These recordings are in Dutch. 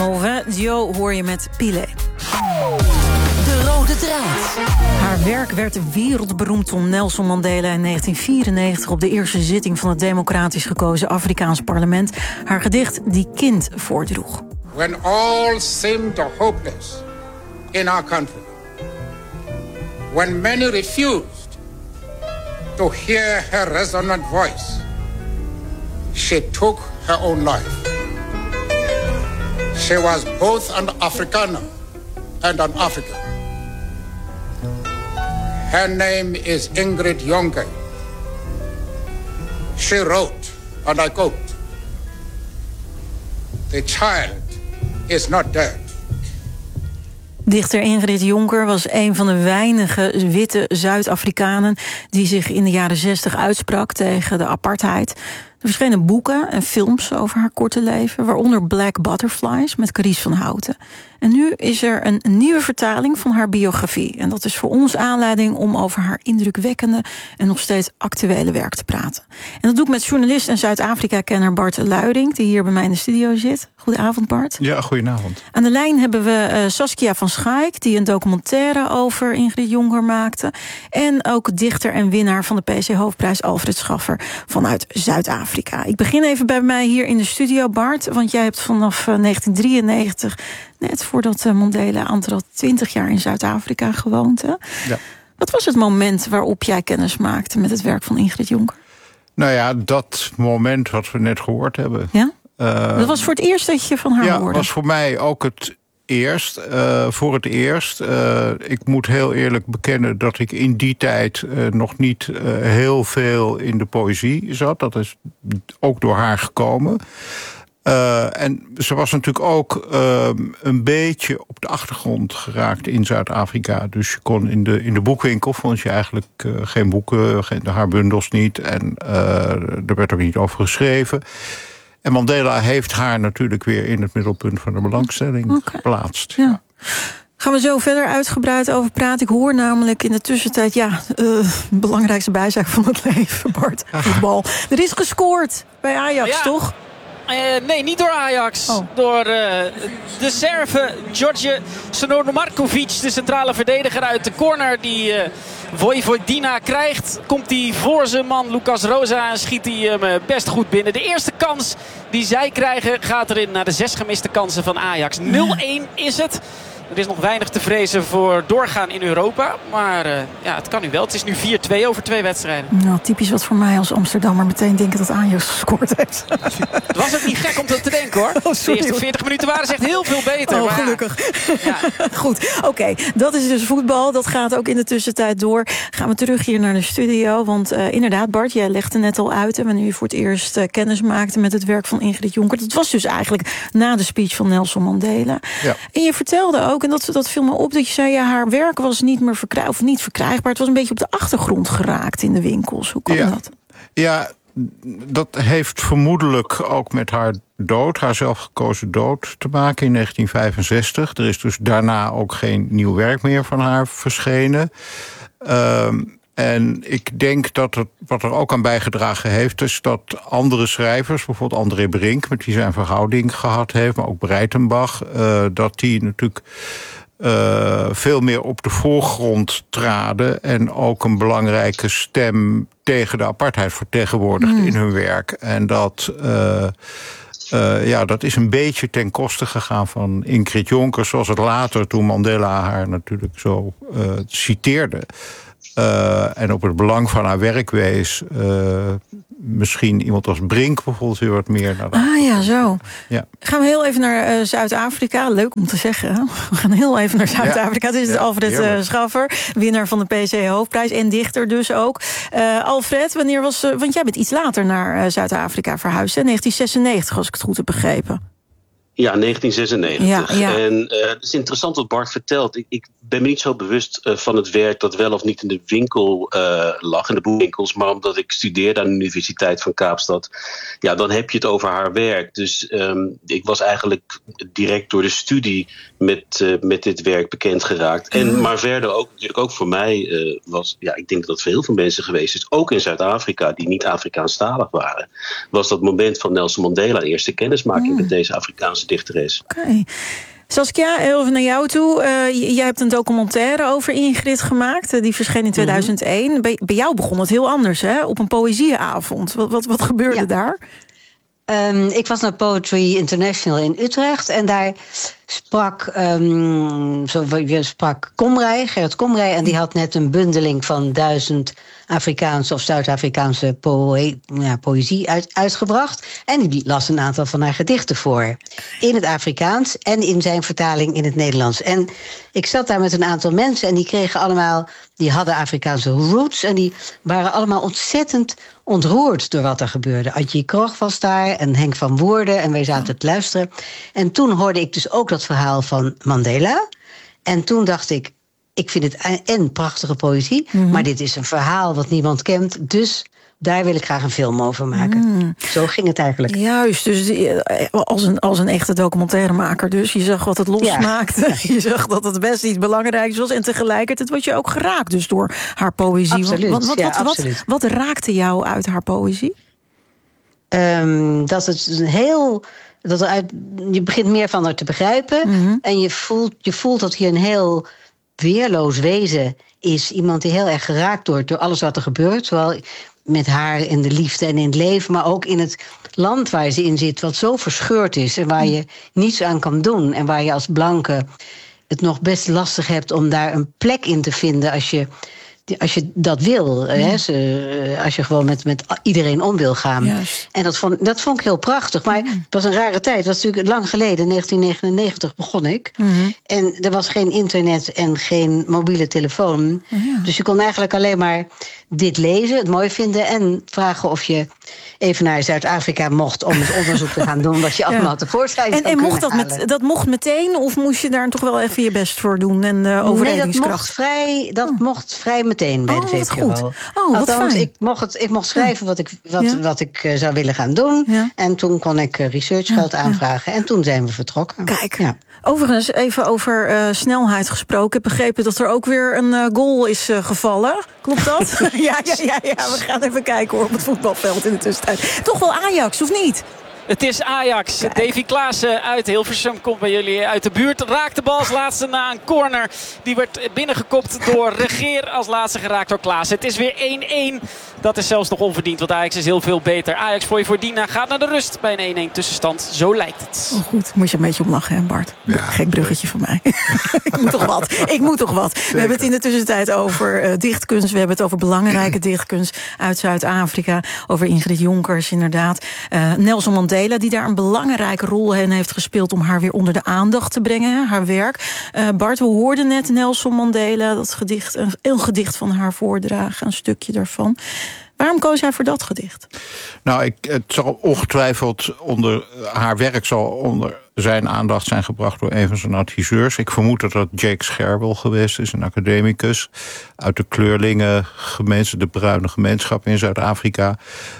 Mauvais Dio hoor je met Pile. De rode draad. Haar werk werd wereldberoemd toen Nelson Mandela in 1994... op de eerste zitting van het democratisch gekozen Afrikaans parlement... haar gedicht Die Kind voordroeg. When all seemed hopeless in our country. When many refused to hear her resonant voice. She took her own life. She was both an Afrikaner and an African. Her name is Ingrid Jonker. She wrote, and I quote, "The child is not dead." Dichter Ingrid Jonker was een van de weinige witte Zuid-Afrikanen... die zich in de jaren 60 uitsprak tegen de apartheid. Er verschenen boeken en films over haar korte leven... waaronder Black Butterflies met Carice van Houten. En nu is er een nieuwe vertaling van haar biografie. En dat is voor ons aanleiding om over haar indrukwekkende... en nog steeds actuele werk te praten. En dat doe ik met journalist en Zuid-Afrika-kenner Bart Luijring... die hier bij mij in de studio zit. Goedenavond, Bart. Ja, goedenavond. Aan de lijn hebben we Saskia van Schaik... die een documentaire over Ingrid Jonker maakte. En ook dichter en winnaar van de PC Hoofdprijs Alfred Schaffer... vanuit Zuid-Afrika. Ik begin even bij mij hier in de studio, Bart... want jij hebt vanaf 1993... net voordat Mandela aantrad 20 jaar in Zuid-Afrika gewoond. Hè? Ja. Wat was het moment waarop jij kennis maakte met het werk van Ingrid Jonker? Nou ja, dat moment wat we net gehoord hebben. Ja? Dat was voor het eerst dat je van haar hoorde? Ja, was voor mij ook het eerst. Voor het eerst. Ik moet heel eerlijk bekennen dat ik in die tijd nog niet heel veel in de poëzie zat. Dat is ook door haar gekomen. En ze was natuurlijk ook een beetje op de achtergrond geraakt in Zuid-Afrika. Dus je kon in de boekwinkel vond je eigenlijk geen boeken, haar bundels niet. En er werd ook niet over geschreven. En Mandela heeft haar natuurlijk weer in het middelpunt van de belangstelling geplaatst. Ja. Gaan we zo verder uitgebreid over praten. Ik hoor namelijk in de tussentijd... de belangrijkste bijzaak van het leven, Bart. Voetbal. Er is gescoord bij Ajax, toch? Nee, niet door Ajax. Oh. Door de Serve, George Senomarkovic, de centrale verdediger uit de corner die Vojvodina krijgt. Komt hij voor zijn man Lucas Rosa en schiet hij hem best goed binnen. De eerste kans die zij krijgen gaat erin naar de 6 gemiste kansen van Ajax. 0-1 is het. Er is nog weinig te vrezen voor doorgaan in Europa. Maar het kan nu wel. Het is nu 4-2 over 2 wedstrijden. Nou, typisch wat voor mij als Amsterdammer meteen denken dat Ajax gescoord heeft. Het was ook niet gek om te denken, hoor. De eerste 40 minuten waren ze echt heel veel beter. Oh, gelukkig. Ja. Goed, oké. Dat is dus voetbal. Dat gaat ook in de tussentijd door. Gaan we terug hier naar de studio. Want inderdaad, Bart, jij legde net al uit... wanneer je voor het eerst kennis maakte met het werk van Ingrid Jonker. Dat was dus eigenlijk na de speech van Nelson Mandela. Ja. En je vertelde ook, en dat viel me op, dat je zei... haar werk was niet meer niet verkrijgbaar. Het was een beetje op de achtergrond geraakt in de winkels. Hoe kan dat? Ja, dat heeft vermoedelijk ook met haar dood, haar zelfgekozen dood, te maken in 1965. Er is dus daarna ook geen nieuw werk meer van haar verschenen. En ik denk dat wat er ook aan bijgedragen heeft... is dat andere schrijvers, bijvoorbeeld André Brink... met wie zijn verhouding gehad heeft, maar ook Breitenbach... dat die natuurlijk veel meer op de voorgrond traden... en ook een belangrijke stem tegen de apartheid vertegenwoordigd in hun werk. En dat is een beetje ten koste gegaan van Ingrid Jonker... zoals het later, toen Mandela haar natuurlijk zo citeerde... en op het belang van haar werk wees... misschien iemand als Brink bijvoorbeeld weer wat meer naar zo. Ja. Gaan we heel even naar Zuid-Afrika. Leuk om te zeggen. Hè? We gaan heel even naar Zuid-Afrika. Dit is Alfred Schaffer, winnaar van de PC Hoofdprijs... en dichter dus ook. Alfred, wanneer was... want jij bent iets later naar Zuid-Afrika verhuisd, hè? 1996, als ik het goed heb begrepen. Ja, 1996. Ja. En het is interessant wat Bart vertelt. Ik ben me niet zo bewust van het werk dat wel of niet in de winkel lag, in de boekwinkels. Maar omdat ik studeerde aan de Universiteit van Kaapstad, dan heb je het over haar werk. Dus ik was eigenlijk direct door de studie met dit werk bekend geraakt. Maar verder ook, natuurlijk ook voor mij was, ik denk dat dat voor heel veel mensen geweest is, ook in Zuid-Afrika, die niet Afrikaanstalig waren, was dat moment van Nelson Mandela, eerste kennismaking met deze Afrikaanse Afrikaanse dichteres. Oké. Saskia, even naar jou toe. Jij hebt een documentaire over Ingrid gemaakt. Die verscheen in 2001. Bij jou begon het heel anders, hè? Op een poëzieavond. Wat gebeurde daar? Ik was naar Poetry International in Utrecht. En daar sprak Gerrit Komrij. En die had net een bundeling van 1000 Afrikaanse of Zuid-Afrikaanse poëzie uitgebracht. En die las een aantal van haar gedichten voor. In het Afrikaans en in zijn vertaling in het Nederlands. En ik zat daar met een aantal mensen en die hadden Afrikaanse roots. En die waren allemaal ontzettend ontroerd door wat er gebeurde. Adje Krog was daar en Henk van Woerden. En wij zaten te luisteren. En toen hoorde ik dus ook dat verhaal van Mandela. En toen dacht ik vind het en prachtige poëzie, maar dit is een verhaal wat niemand kent. Dus daar wil ik graag een film over maken. Zo ging het eigenlijk. Juist, dus als een echte documentairemaker dus. Je zag wat het losmaakte. Ja. Je zag dat het best iets belangrijks was. En tegelijkertijd was je ook geraakt dus door haar poëzie. Absoluut. Wat raakte jou uit haar poëzie? Dat het je begint meer van haar te begrijpen. En je voelt dat hier een heel weerloos wezen is. Iemand die heel erg geraakt wordt door alles wat er gebeurt. Zowel met haar in de liefde en in het leven, maar ook in het land waar ze in zit, wat zo verscheurd is en waar je niets aan kan doen. En waar je als blanke het nog best lastig hebt om daar een plek in te vinden als je dat wil. Als je gewoon met iedereen om wil gaan. Yes. En dat vond ik heel prachtig. Maar het was een rare tijd. Het was natuurlijk lang geleden, 1999 begon ik. En er was geen internet en geen mobiele telefoon. Dus je kon eigenlijk alleen maar dit lezen, het mooi vinden en vragen of je even naar Zuid-Afrika mocht om het onderzoek te gaan doen wat je allemaal tevoorschijn zou kunnen mocht dat mocht meteen of moest je daar toch wel even je best voor doen en overredingskracht? Nee, dat mocht vrij meteen bij de VPRO. Althans, ik mocht schrijven wat ik zou willen gaan doen. Ja. En toen kon ik researchgeld aanvragen en toen zijn we vertrokken. Kijk, overigens even over snelheid gesproken. Ik heb begrepen dat er ook weer een goal is gevallen. Klopt dat? Ja, we gaan even kijken op het voetbalveld in de tussentijd. Toch wel Ajax, of niet? Het is Ajax. Kijk. Davy Klaassen uit Hilversum komt bij jullie uit de buurt. Raakt de bal als laatste na een corner. Die werd binnengekopt door Regeer. Als laatste geraakt door Klaassen. Het is weer 1-1. Dat is zelfs nog onverdiend, want Ajax is heel veel beter. Ajax Vojvodina gaat naar de rust bij een 1-1 tussenstand. Zo lijkt het. Oh, goed, moet je een beetje om lachen, hè Bart? Ja. Gek bruggetje van mij. Ik moet toch wat. We hebben het in de tussentijd over dichtkunst. We hebben het over belangrijke dichtkunst uit Zuid-Afrika. Over Ingrid Jonkers, inderdaad. Nelson Mandela, die daar een belangrijke rol in heeft gespeeld om haar weer onder de aandacht te brengen, haar werk. Bart, we hoorden net Nelson Mandela, dat gedicht, een gedicht van haar voordragen, een stukje daarvan. Waarom koos hij voor dat gedicht? Nou, het zal ongetwijfeld haar werk zal onder zijn aandacht zijn gebracht door een van zijn adviseurs. Ik vermoed dat dat Jake Scherwel geweest is, een academicus uit de kleurlingengemeenschap, de bruine gemeenschap in Zuid-Afrika.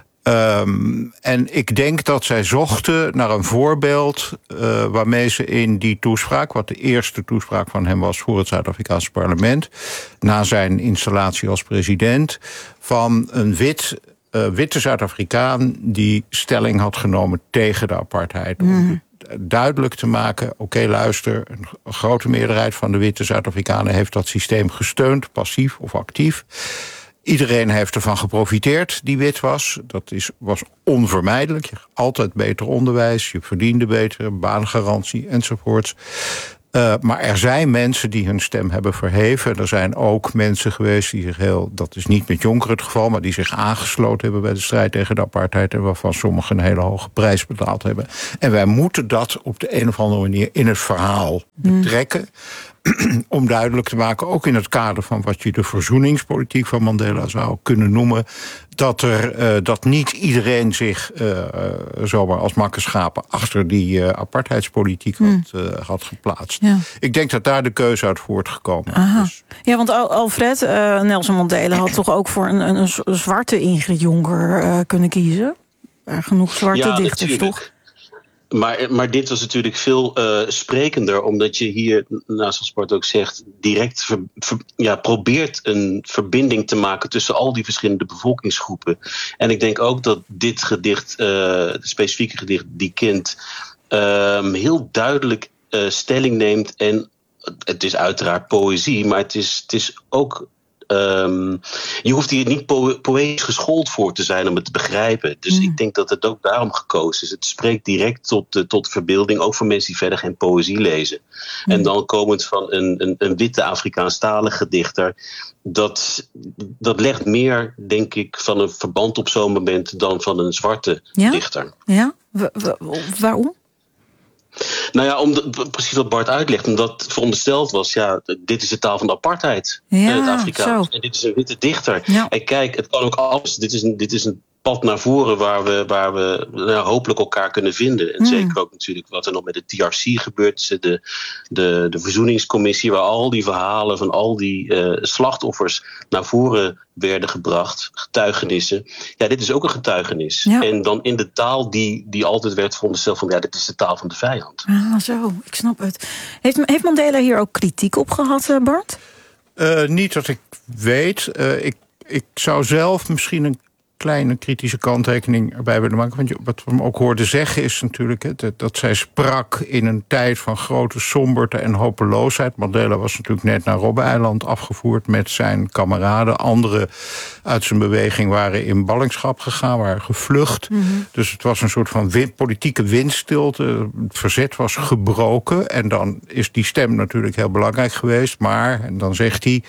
En ik denk dat zij zochten naar een voorbeeld waarmee ze in die toespraak, wat de eerste toespraak van hem was voor het Zuid-Afrikaanse parlement, na zijn installatie als president, van een witte Zuid-Afrikaan die stelling had genomen tegen de apartheid. Om duidelijk te maken, oké, luister, een grote meerderheid van de witte Zuid-Afrikanen heeft dat systeem gesteund, passief of actief. Iedereen heeft ervan geprofiteerd die wit was. Dat was onvermijdelijk. Je altijd beter onderwijs, je verdiende beter, baangarantie enzovoorts. Maar er zijn mensen die hun stem hebben verheven. Er zijn ook mensen geweest die zich dat is niet met Jonker het geval, maar die zich aangesloten hebben bij de strijd tegen de apartheid en waarvan sommigen een hele hoge prijs betaald hebben. En wij moeten dat op de een of andere manier in het verhaal betrekken. Om duidelijk te maken, ook in het kader van wat je de verzoeningspolitiek van Mandela zou kunnen noemen, dat niet iedereen zich zomaar als makkenschapen achter die apartheidspolitiek had geplaatst. Ja. Ik denk dat daar de keuze uit voortgekomen is. Ja, want Alfred, Nelson Mandela had toch ook voor een zwarte Ingrid Jonker kunnen kiezen? Genoeg zwarte dichters, natuurlijk. Toch? Maar dit was natuurlijk veel sprekender, omdat je hier, zoals Bart ook zegt, direct probeert een verbinding te maken tussen al die verschillende bevolkingsgroepen. En ik denk ook dat dit gedicht, het specifieke gedicht, Die Kind, heel duidelijk stelling neemt. En het is uiteraard poëzie, maar het is ook... je hoeft hier niet poëtisch geschoold voor te zijn om het te begrijpen. Dus ik denk dat het ook daarom gekozen is. Het spreekt direct tot verbeelding, ook voor mensen die verder geen poëzie lezen. En dan komend van een witte Afrikaanstalige dichter... Dat legt meer, denk ik, van een verband op zo'n moment... dan van een zwarte dichter. Ja? Waarom? Nou ja, precies wat Bart uitlegt. Omdat verondersteld was, dit is de taal van de apartheid. Het Afrikaans. En dit is een witte dichter. Ja. En kijk, het kan ook alles. Dit is een pad naar voren waar we hopelijk elkaar kunnen vinden. En zeker ook natuurlijk wat er nog met de TRC gebeurt. De verzoeningscommissie, waar al die verhalen van al die slachtoffers naar voren werden gebracht. Getuigenissen. Ja, dit is ook een getuigenis. Ja. En dan in de taal die altijd werd verondersteld van... dit is de taal van de vijand. Ah, zo, ik snap het. Heeft Mandela hier ook kritiek op gehad, Bart? Niet dat ik weet. Ik zou zelf misschien een kleine kritische kanttekening erbij willen maken. Want wat we hem ook hoorden zeggen is natuurlijk... dat zij sprak in een tijd van grote somberte en hopeloosheid. Mandela was natuurlijk net naar Robben-eiland afgevoerd met zijn kameraden. Anderen uit zijn beweging waren in ballingschap gegaan, waren gevlucht. Dus het was een soort van politieke windstilte. Het verzet was gebroken. En dan is die stem natuurlijk heel belangrijk geweest. Maar, en dan zegt hij...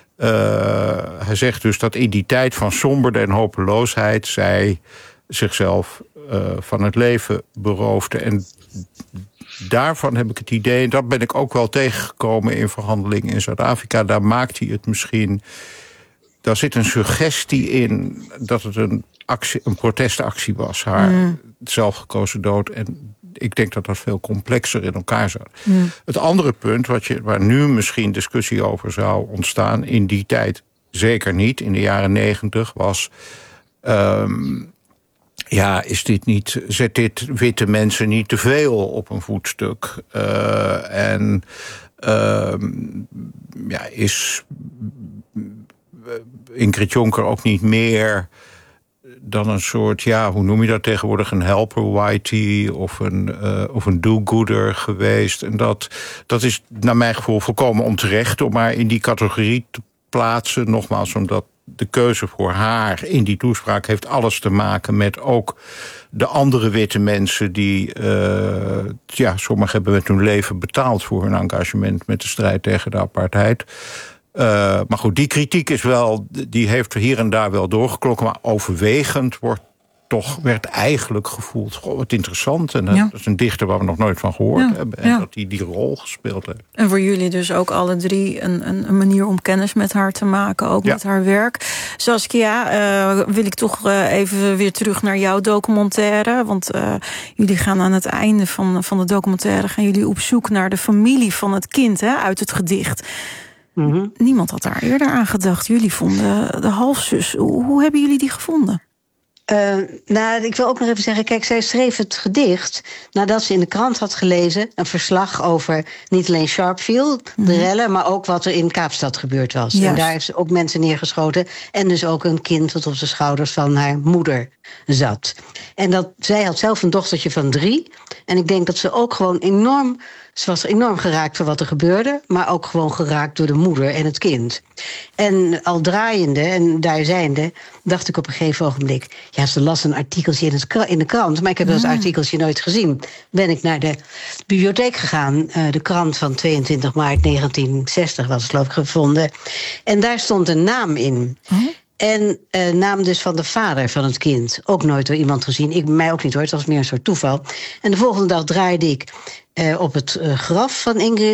hij zegt dus dat in die tijd van somberte en hopeloosheid... zij zichzelf van het leven beroofde. En daarvan heb ik het idee... en dat ben ik ook wel tegengekomen in verhandelingen in Zuid-Afrika... daar maakt hij het misschien... daar zit een suggestie in dat het een protestactie was. Haar zelfgekozen dood. En ik denk dat dat veel complexer in elkaar zat. Het andere punt, waar nu misschien discussie over zou ontstaan... in die tijd zeker niet, in de jaren 90, was... zet dit witte mensen niet te veel op een voetstuk? Is Ingrid Jonker ook niet meer... dan een soort, hoe noem je dat tegenwoordig... een helper whitey of een do-gooder geweest. En dat is naar mijn gevoel volkomen onterecht... om haar in die categorie te plaatsen. Nogmaals, omdat de keuze voor haar in die toespraak... heeft alles te maken met ook de andere witte mensen... die, sommigen hebben met hun leven betaald... voor hun engagement met de strijd tegen de apartheid... maar goed, die kritiek die heeft hier en daar wel doorgeklokken... maar overwegend werd eigenlijk gevoeld... wat interessant, en dat is een dichter waar we nog nooit van gehoord hebben... en dat die rol gespeeld heeft. En voor jullie dus ook alle drie een manier om kennis met haar te maken... ook met haar werk. Saskia, wil ik toch even weer terug naar jouw documentaire... want jullie gaan aan het einde van de documentaire... gaan jullie op zoek naar de familie van het kind uit het gedicht... Niemand had daar eerder aan gedacht. Jullie vonden de halfzus. Hoe hebben jullie die gevonden? Ik wil ook nog even zeggen... Kijk, zij schreef het gedicht nadat ze in de krant had gelezen... een verslag over niet alleen Sharpeville, de rellen... maar ook wat er in Kaapstad gebeurd was. Yes. En daar heeft ze ook mensen neergeschoten... en dus ook een kind dat op de schouders van haar moeder zat. En zij had zelf een dochtertje van 3... en ik denk dat ze ook gewoon enorm... Ze was enorm geraakt door wat er gebeurde... maar ook gewoon geraakt door de moeder en het kind. En al draaiende en daar zijnde... dacht ik op een gegeven ogenblik... ze las een artikeltje in de krant... maar ik heb dat artikeltje nooit gezien. Ben ik naar de bibliotheek gegaan. De krant van 22 maart 1960 was het, geloof ik, gevonden. En daar stond een naam in... En naam dus van de vader van het kind. Ook nooit door iemand gezien. Mij ook niet hoor, het was meer een soort toeval. En de volgende dag draaide ik op het graf van Ingrid...